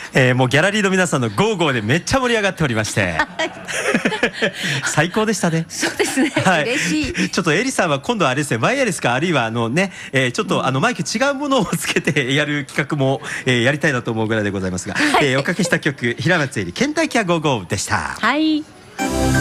もうギャラリーの皆さんのゴーゴーでめっちゃ盛り上がっておりまして最高でしたね。 そうですね、 はい、 嬉しい。 ちょっとエリさんは今度はあれですね、ワイヤレスかあるいはちょっとマイク違うものをつけてやる企画も、やりたいなと思うぐらいでございますが、おかけした曲、平松絵里ケンタッキーゴーゴーでした。 はい。